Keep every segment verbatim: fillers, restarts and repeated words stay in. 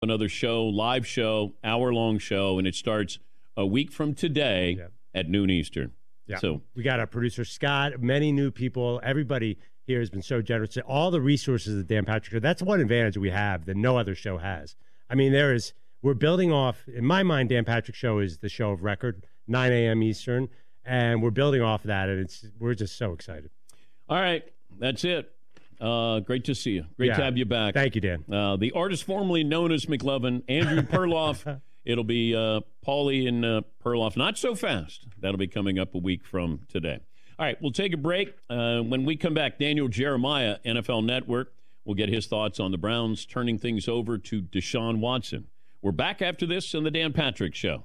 another show, live show, hour-long show, and it starts a week from today yeah. at noon Eastern. Yeah. So we got our producer, Scott, many new people. Everybody here has been so generous. All the resources of the Dan Patrick Show, that's one advantage we have that no other show has. I mean, there is, we're building off, in my mind, Dan Patrick Show is the show of record, nine a.m. Eastern, and we're building off of that, and it's we're just so excited. All right, that's it. Uh, great to see you. Great yeah. to have you back. Thank you, Dan. Uh, the artist formerly known as McLovin, Andrew Perloff. It'll be uh, Paulie and uh, Perloff. Not so fast. That'll be coming up a week from today. All right, we'll take a break. Uh, when we come back, Daniel Jeremiah, N F L Network, will get his thoughts on the Browns turning things over to Deshaun Watson. We're back after this on the Dan Patrick Show.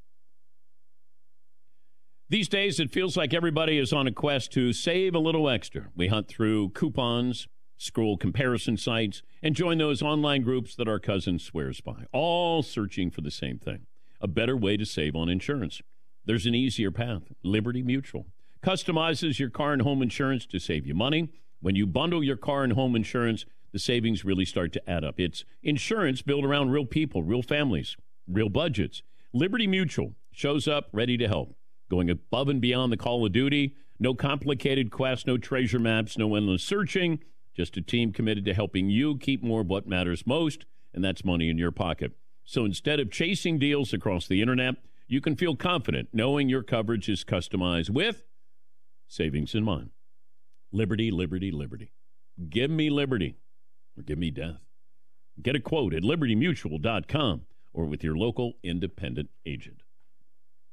These days, it feels like everybody is on a quest to save a little extra. We hunt through coupons, scroll comparison sites, and join those online groups that our cousin swears by, all searching for the same thing, a better way to save on insurance. There's an easier path. Liberty Mutual customizes your car and home insurance to save you money. When you bundle your car and home insurance, the savings really start to add up. It's insurance built around real people, real families, real budgets. Liberty Mutual shows up ready to help, going above and beyond the call of duty. No complicated quests, no treasure maps, no endless searching. Just a team committed to helping you keep more of what matters most, and that's money in your pocket. So instead of chasing deals across the internet, you can feel confident knowing your coverage is customized with savings in mind. Liberty, liberty, liberty. Give me liberty or give me death. Get a quote at liberty mutual dot com or with your local independent agent.